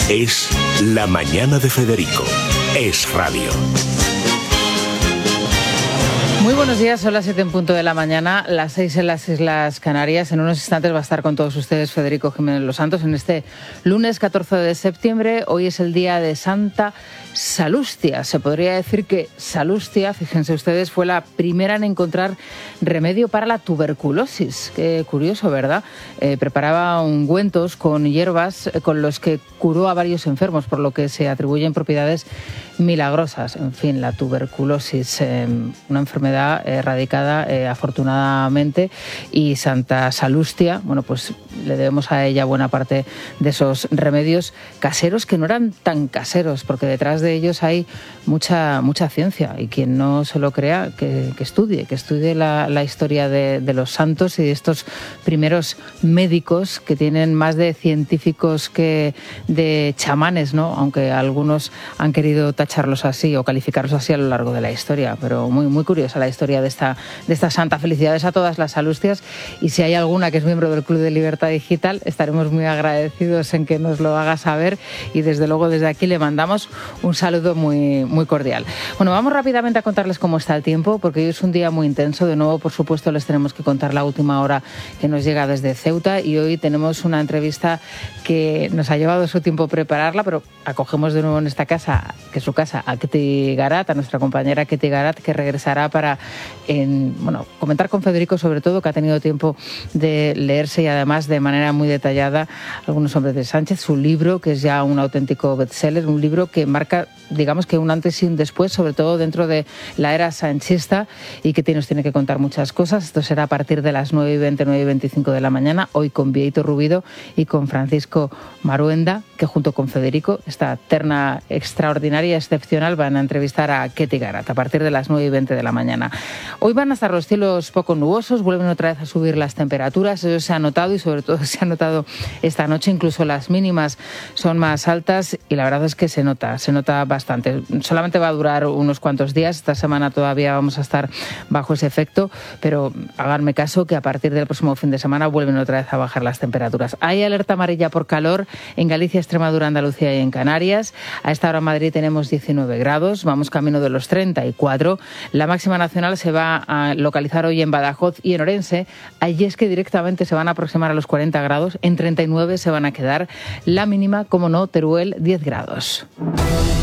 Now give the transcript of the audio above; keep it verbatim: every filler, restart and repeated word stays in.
Es La Mañana de Federico. Es radio. Muy buenos días, son las siete en punto de la mañana, las seis en las Islas Canarias. En unos instantes va a estar con todos ustedes Federico Jiménez Los Santos en este lunes catorce de septiembre. Hoy es el día de Santa Salustia. Se podría decir que Salustia, fíjense ustedes, fue la primera en encontrar remedio para la tuberculosis. Qué curioso, ¿verdad? Eh, preparaba ungüentos con hierbas con los que curó a varios enfermos, por lo que se atribuyen propiedades milagrosas. En fin, la tuberculosis, eh, una enfermedad erradicada eh, afortunadamente, y Santa Salustia, bueno, pues le debemos a ella buena parte de esos remedios caseros que no eran tan caseros, porque detrás de ellos hay mucha mucha ciencia, y quien no se lo crea, que, que estudie, que estudie la, la historia de, de los santos y de estos primeros médicos que tienen más de científicos que de chamanes, ¿no? Aunque algunos han querido tacharlos así o calificarlos así a lo largo de la historia, pero muy, muy curiosa la historia de esta, de esta santa. Felicidades a todas las salustias, y si hay alguna que es miembro del Club de Libertad Digital, estaremos muy agradecidos en que nos lo haga saber, y desde luego desde aquí le mandamos un saludo muy, muy cordial. Bueno, vamos rápidamente a contarles cómo está el tiempo, porque hoy es un día muy intenso. De nuevo, por supuesto, les tenemos que contar la última hora que nos llega desde Ceuta, y hoy tenemos una entrevista que nos ha llevado su tiempo prepararla, pero acogemos de nuevo en esta casa, que es su casa, a Ketty Garat, a nuestra compañera Ketty Garat, que regresará para en, bueno, comentar con Federico, sobre todo, que ha tenido tiempo de leerse, y además de manera muy detallada, Algunos hombres de Sánchez, su libro, que es ya un auténtico bestseller, un libro que marca, digamos, que un antes y un después, sobre todo dentro de la era sanchista, y que nos tiene que contar muchas cosas. Esto será a partir de las nueve y veinte, nueve y veinticinco de la mañana, hoy con Bieito Rubido y con Francisco Maruenda, que junto con Federico, esta terna extraordinaria, excepcional, van a entrevistar a Ketty Garat a partir de las nueve y veinte de la mañana. Hoy van a estar los cielos poco nubosos, vuelven otra vez a subir las temperaturas, eso se ha notado, y sobre todo se ha notado esta noche. Incluso las mínimas son más altas, y la verdad es que se nota, se nota bastante. Solamente va a durar unos cuantos días, esta semana todavía vamos a estar bajo ese efecto, pero háganme caso que a partir del próximo fin de semana vuelven otra vez a bajar las temperaturas. Hay alerta amarilla por calor en Galicia, Extremadura, Andalucía y en Canarias. A esta hora en Madrid tenemos diecinueve grados, vamos camino de los treinta y cuatro. La máxima nacional se va a localizar hoy en Badajoz y en Orense. Allí es que directamente se van a aproximar a los cuarenta grados, en treinta y nueve se van a quedar. La mínima, como no, Teruel, diez grados.